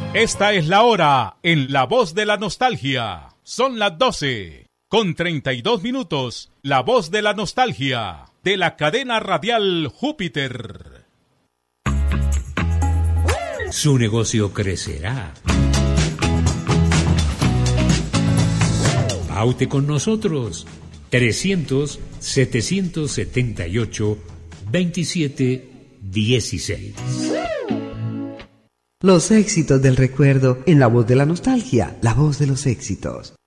Esta es la hora en La Voz de la Nostalgia. Son las 12:32. La Voz de la Nostalgia, de la cadena radial Júpiter. Su negocio crecerá. Paute con nosotros. 300-778-2716. Los éxitos del recuerdo en La Voz de la Nostalgia, la voz de los éxitos.